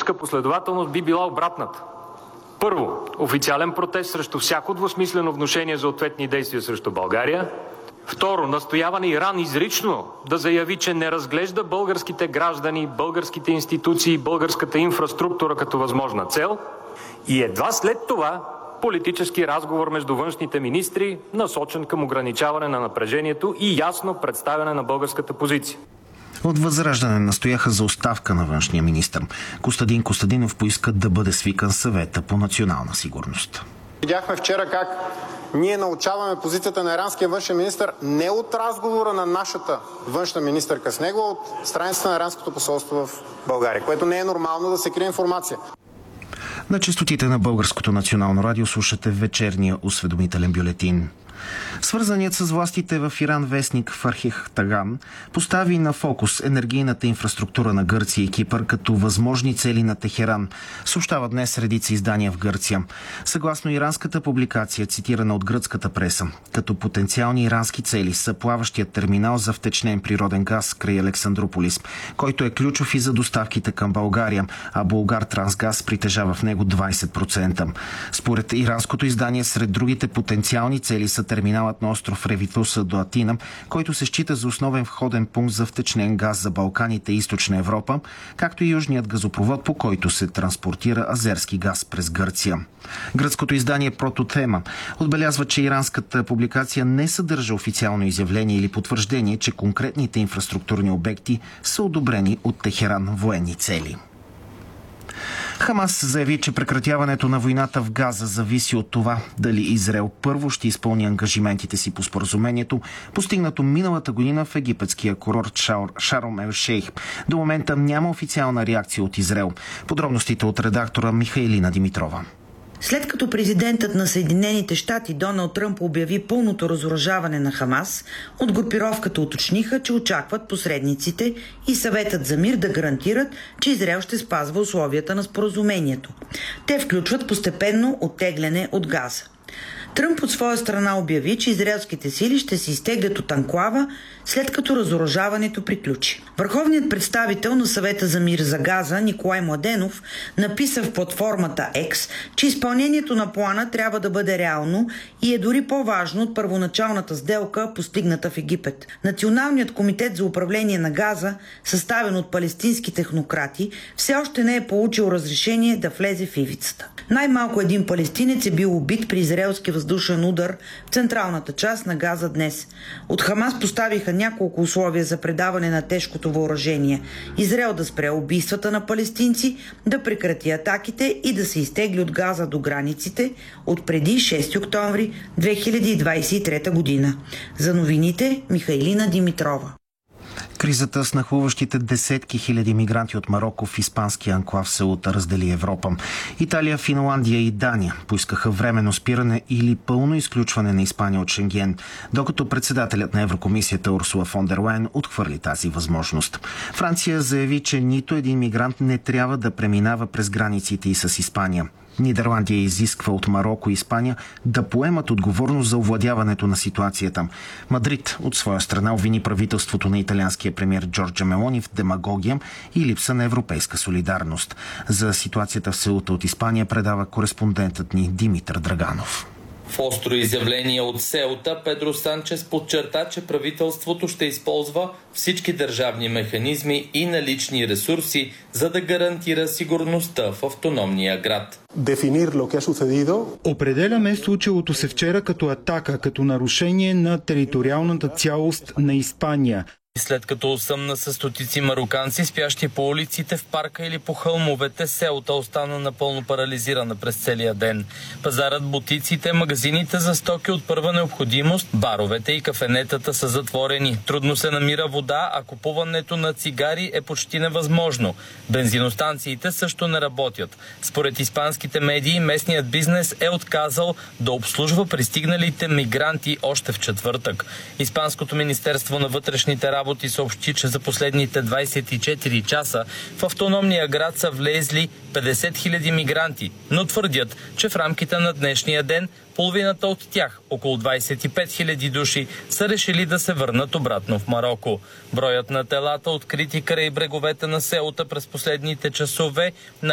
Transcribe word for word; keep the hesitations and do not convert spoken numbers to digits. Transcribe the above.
логическа последователност би била обратната. Първо, официален протест срещу всяко двусмислено внушение за ответни действия срещу България. Второ, настояване Иран изрично да заяви, че не разглежда българските граждани, българските институции, българската инфраструктура като възможна цел. И едва след това политически разговор между външните министри, насочен към ограничаване на напрежението и ясно представяне на българската позиция. От Възраждане настояха за оставка на външния министър. Костадин Костадинов поиска да бъде свикан съвета по национална сигурност. Видяхме вчера как ние научаваме позицията на иранския външен министър не от разговора на нашата външна министърка с него, а от страницата на иранското посолство в България, което не е нормално да се крие информация. На честотите на Българското национално радио слушате вечерния осведомителен бюлетин. Свързаният с властите в Иран вестник Фархих Таган постави на фокус енергийната инфраструктура на Гърция и Кипър като възможни цели на Техеран, съобщава днес редица издания в Гърция. Съгласно иранската публикация, цитирана от гръцката преса, като потенциални ирански цели са плаващият терминал за втечнен природен газ край Александрополис, който е ключов и за доставките към България, а Булгартрансгаз притежава в него двайсет процента. Според иранското издание, сред другите потенциални цели са терминалът на остров Ревитуса до Атина, който се счита за основен входен пункт за втечнен газ за Балканите и Източна Европа, както и южният газопровод, по който се транспортира азерски газ през Гърция. Гръцкото издание Прототема отбелязва, че иранската публикация не съдържа официално изявление или потвърждение, че конкретните инфраструктурни обекти са одобрени от Техеран военни цели. Хамас заяви, че прекратяването на войната в Газа зависи от това дали Израел първо ще изпълни ангажиментите си по споразумението, постигнато миналата година в египетския курорт Шарм ел Шейх. До момента няма официална реакция от Израел. Подробностите от редактора Михайлина Димитрова. След като президентът на Съединените щати Доналд Тръмп обяви пълното разоръжаване на Хамас, от групировката уточниха, че очакват посредниците и съветът за мир да гарантират, че Израел ще спазва условията на споразумението. Те включват постепенно оттегляне от Газа. Тръмп от своя страна обяви, че израелските сили ще се изтеглят от анклава, след като разоръжаването приключи. Върховният представител на съвета за мир за Газа Николай Младенов написа в платформата X, че изпълнението на плана трябва да бъде реално и е дори по-важно от първоначалната сделка, постигната в Египет. Националният комитет за управление на Газа, съставен от палестински технократи, все още не е получил разрешение да влезе в ивицата. Най-малко един палестинец е бил убит при израелски въздушен удар в централната част на Газа днес. От Хамас поставиха няколко условия за предаване на тежкото въоръжение. Израел да спре убийствата на палестинци, да прекрати атаките и да се изтегли от Газа до границите от преди шести октомври две хиляди двадесет и трета година. За новините Михайлина Димитрова. Кризата с нахлуващите десетки хиляди мигранти от Мароко в испанския анклав Сеута раздели Европа. Италия, Финландия и Дания поискаха временно спиране или пълно изключване на Испания от Шенген, докато председателят на Еврокомисията Урсула фон дер Лайен отхвърли тази възможност. Франция заяви, че нито един мигрант не трябва да преминава през границите и с Испания. Нидерландия изисква от Мароко и Испания да поемат отговорност за овладяването на ситуацията. Мадрид от своя страна обвини правителството на италианския премиер Джорджа Мелони в демагогия и липса на европейска солидарност. За ситуацията в Сеута от Испания предава кореспондентът ни Димитър Драганов. В остро изявление от Сеута, Педро Санчес подчерта, че правителството ще използва всички държавни механизми и налични ресурси, за да гарантира сигурността в автономния град. Определяме случилото се вчера като атака, като нарушение на териториалната цялост на Испания. След като осъмна с стотици мароканци, спящи по улиците, в парка или по хълмовете, Сеута остана напълно парализирана през целия ден. Пазарът, бутиците, магазините за стоки от първа необходимост, баровете и кафенетата са затворени. Трудно се намира вода, а купуването на цигари е почти невъзможно. Бензиностанциите също не работят. Според испанските медии, местният бизнес е отказал да обслужва пристигналите мигранти още в четвъртък. Испанското министерство на вътрешните работи работи съобщи, че за последните двадесет и четири часа в автономния град са влезли петдесет хиляди мигранти, но твърдят, че в рамките на днешния ден половината от тях, около двадесет и пет хиляди души, са решили да се върнат обратно в Мароко. Броят на телата, открити край бреговете на Сеута през последните часове,